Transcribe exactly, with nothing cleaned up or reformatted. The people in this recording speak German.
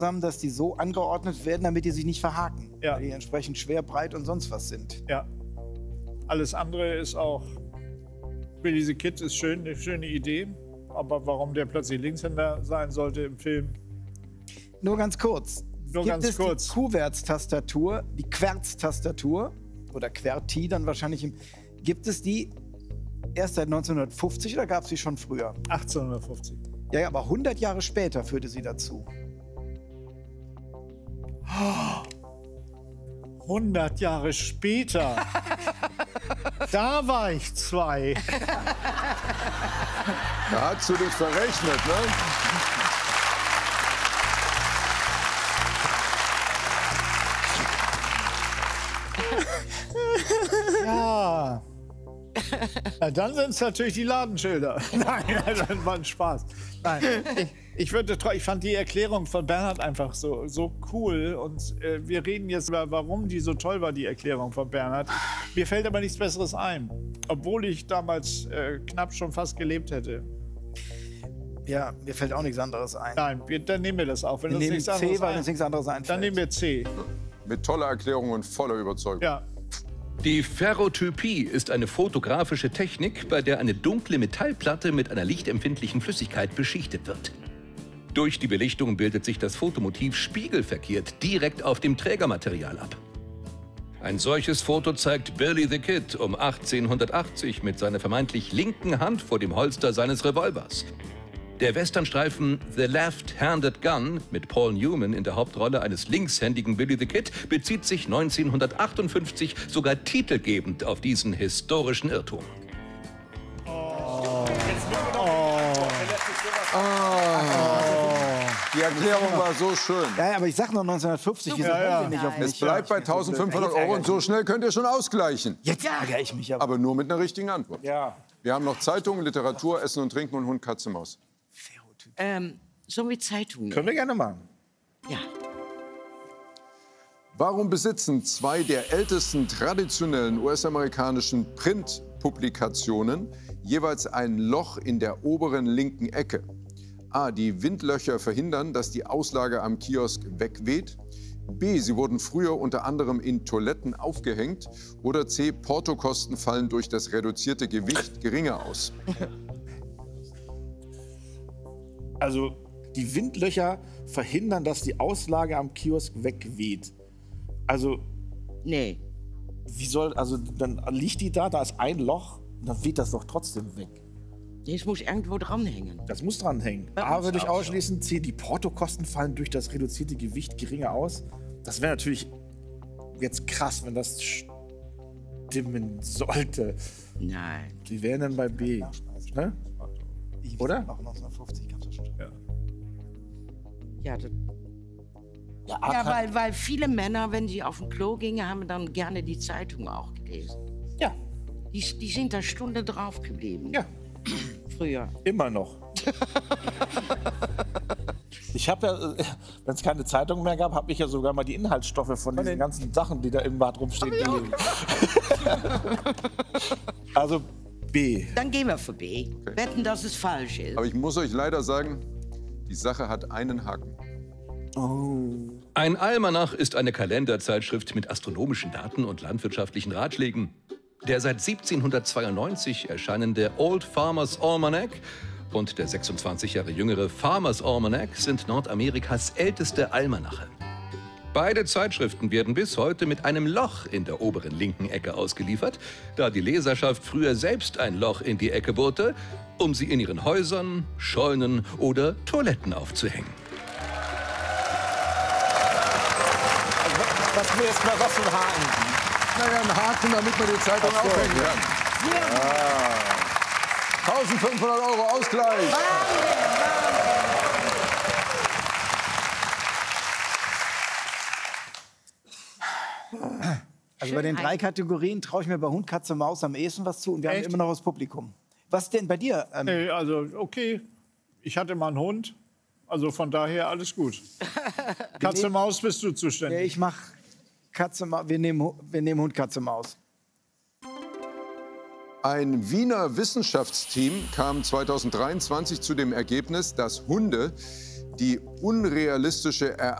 dass die so angeordnet werden, damit die sich nicht verhaken. Ja. Weil die entsprechend schwer, breit und sonst was sind. Ja. Alles andere ist auch... Billy the Kid ist schön, eine schöne Idee. Aber warum der plötzlich Linkshänder sein sollte im Film... Nur ganz kurz. Nur Gibt ganz es kurz. die Kuverts-Tastatur, die Querz-Tastatur oder QWERTY dann wahrscheinlich, im, gibt es die erst seit neunzehnhundertfünfzig oder gab es sie schon früher? achtzehnhundertfünfzig. Ja, ja, aber hundert Jahre später führte sie dazu. hundert Jahre später. Da war ich zwei. Da hast du dich verrechnet, ne? Ja. Na, dann sind es natürlich die Ladenschilder. Nein, das war ein Spaß. Nein, ich, ich, würde, ich fand die Erklärung von Bernhard einfach so, so cool. Und äh, wir reden jetzt über, warum die so toll war, die Erklärung von Bernhard. Mir fällt aber nichts Besseres ein. Obwohl ich damals äh, knapp schon fast gelebt hätte. Ja, mir fällt auch nichts anderes ein. Nein, wir, dann nehmen wir das auch. Wenn Wir uns nehmen nichts C, anderes weil ein, uns nichts anderes einfällt. dann nehmen wir C. Mit toller Erklärung und voller Überzeugung. Ja. Die Ferrotypie ist eine fotografische Technik, bei der eine dunkle Metallplatte mit einer lichtempfindlichen Flüssigkeit beschichtet wird. Durch die Belichtung bildet sich das Fotomotiv spiegelverkehrt direkt auf dem Trägermaterial ab. Ein solches Foto zeigt Billy the Kid um achtzehnhundertachtzig mit seiner vermeintlich linken Hand vor dem Holster seines Revolvers. Der Westernstreifen The Left-Handed Gun mit Paul Newman in der Hauptrolle eines linkshändigen Billy the Kid bezieht sich neunzehnhundertachtundfünfzig sogar titelgebend auf diesen historischen Irrtum. Oh. Die Erklärung war so schön. Ja, aber ich sag noch neunzehnhundertfünfzig, wir sind Ja, ja. nicht auf mich. Es bleibt bei eintausendfünfhundert Euro und so schnell könnt ihr schon ausgleichen. Jetzt ärgere ich mich aber. Aber nur mit einer richtigen Antwort. Ja. Wir haben noch Zeitungen, Literatur, Essen und Trinken und Hund, Katze, Maus. Ähm, so mit Zeitungen. Können wir gerne machen. Ja. Warum besitzen zwei der ältesten traditionellen U S-amerikanischen Printpublikationen jeweils ein Loch in der oberen linken Ecke? A. Die Windlöcher verhindern, dass die Auslage am Kiosk wegweht. B. Sie wurden früher unter anderem in Toiletten aufgehängt. Oder C. Portokosten fallen durch das reduzierte Gewicht geringer aus. Also die Windlöcher verhindern, dass die Auslage am Kiosk wegweht. Also Nee. wie soll, also dann liegt die da, da ist ein Loch, dann weht das doch trotzdem weg. Das muss irgendwo dranhängen. Das muss dranhängen. Bei A uns würde ich auch ausschließen, C, die Portokosten fallen durch das reduzierte Gewicht geringer aus. Das wäre natürlich jetzt krass, wenn das stimmen sollte. Nein. Die wären dann bei B. Ne? Oder? Auch neunzehnhundertfünfzig gab's das schon. Ja, das, Ja, ja weil, weil viele Männer, wenn sie auf dem Klo gingen, haben dann gerne die Zeitung auch gelesen. ja, Die, die sind da Stunde drauf geblieben. ja, Früher. immer noch. Ich habe ja, wenn es keine Zeitung mehr gab, habe ich ja sogar mal die Inhaltsstoffe von diesen ganzen Sachen, die da im Bad rumstehen, gelesen. Also B. Dann gehen wir für B. Wetten, dass es falsch ist. Aber ich muss euch leider sagen, die Sache hat einen Haken. Ein Almanach ist eine Kalenderzeitschrift mit astronomischen Daten und landwirtschaftlichen Ratschlägen. Der seit siebzehnhundertzweiundneunzig erscheinende Old Farmer's Almanac und der sechsundzwanzig Jahre jüngere Farmer's Almanac sind Nordamerikas älteste Almanache. Beide Zeitschriften werden bis heute mit einem Loch in der oberen linken Ecke ausgeliefert, da die Leserschaft früher selbst ein Loch in die Ecke bohrte, um sie in ihren Häusern, Scheunen oder Toiletten aufzuhängen. Was mir jetzt mal was für ein Haken. Naja, ein Haken, damit man die Zeitung Ach so, aufhängen ja. kann. Ja. eintausendfünfhundert Euro Ausgleich. Also bei den drei Kategorien traue ich mir bei Hund, Katze, Maus am ehesten was zu und wir Echt? haben immer noch das Publikum. Was denn bei dir? Ähm, Nee, also okay. Ich hatte mal einen Hund. Also von daher alles gut. Katze, Maus bist du ja, zuständig. ich mach Katze, Maus. Wir nehmen, Hu- wir nehmen Hund, Katze, Maus. Ein Wiener Wissenschaftsteam kam zweitausenddreiundzwanzig zu dem Ergebnis, dass Hunde die unrealistische